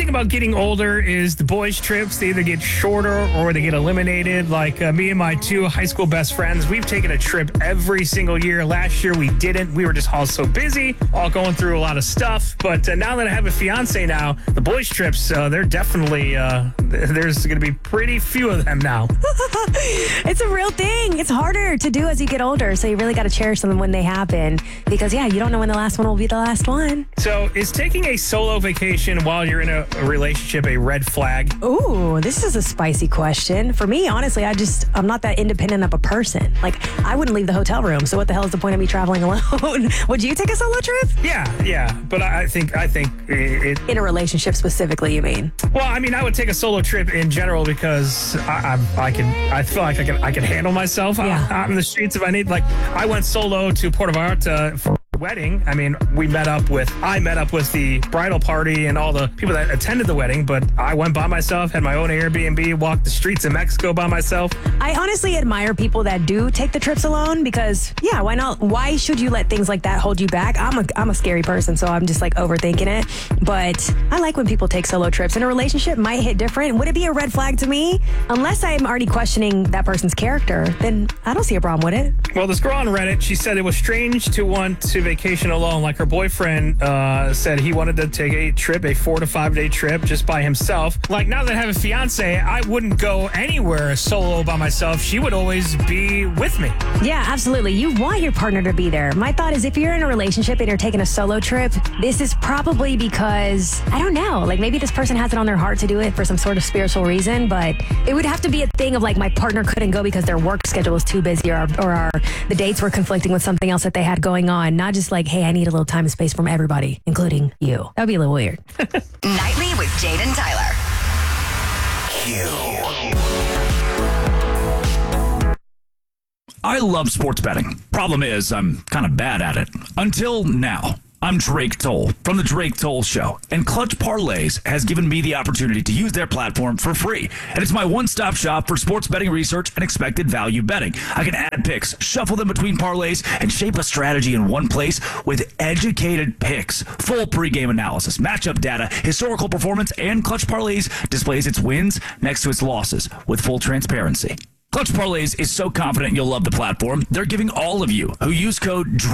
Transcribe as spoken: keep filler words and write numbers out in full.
thing about getting older is the boys' trips, they either get shorter or they get eliminated. Like uh, me and my two high school best friends, we've taken a trip every single year. Last year we didn't. We were just all so busy, all going through a lot of stuff. But uh, now that I have a fiance now, the boys' trips, uh, they're definitely, uh, there's going to be pretty few of them now. It's a real thing. It's harder to do as you get older, so you really got to cherish them when they happen. Because, yeah, you don't know when the last one will be the last one. So is taking a solo vacation while you're in a, a relationship a red flag? Ooh, this is a spicy question. For me, honestly, I just, I'm not that independent of a person. Like, I wouldn't leave the hotel room, so what the hell is the point of me traveling alone? Would you take a solo trip? Yeah, yeah. But I think, I think it... In a relationship specifically, you mean? Well, I mean, I would take a solo trip in general because I, I, I can, I feel like I can, I can handle myself Yeah. out, out in the streets if I need. Like, I went solo to Puerto Vallarta for a wedding. I mean, we met up with, I met up with the bridal party and all the people that attended the wedding, but I went by myself, had my own Airbnb, walked the streets of Mexico by myself. I honestly admire people that do take the trips alone because, yeah, why not? Why should you let things like that hold you back? I'm a, I'm a scary person, so I'm just like overthinking it. But I like when people take solo trips. And a relationship might hit different. Would it be a red flag to me? Unless I'm already questioning that person's character, then I don't see a problem with it. Well, this girl on Reddit, she said it was strange to want to vacation alone. Like her boyfriend uh, said he wanted to take a trip, a four to five day trip just by himself. Like now that I have a fiance, I wouldn't go anywhere solo by myself. She would always be with me. Yeah, absolutely. You want your partner to be there. My thought is if you're in a relationship and you're taking a solo trip, this is probably because, I don't know, like maybe this person has it on their heart to do it for some sort of spiritual reason, but it would have to be a thing of like my partner couldn't go because their work schedule was too busy or, or our, the dates were conflicting with something else that they had going on. Not just like, hey, I need a little time and space from everybody, including you. That would be a little weird. Nightly with Jaden Tyler. I love sports betting. Problem is, I'm kind of bad at it. Until now. I'm Drake Toll from The Drake Toll Show, and Clutch Parlays has given me the opportunity to use their platform for free. And it's my one-stop shop for sports betting research and expected value betting. I can add picks, shuffle them between parlays, and shape a strategy in one place with educated picks, full pregame analysis, matchup data, historical performance, and Clutch Parlays displays its wins next to its losses with full transparency. Clutch Parlays is so confident you'll love the platform, they're giving all of you who use code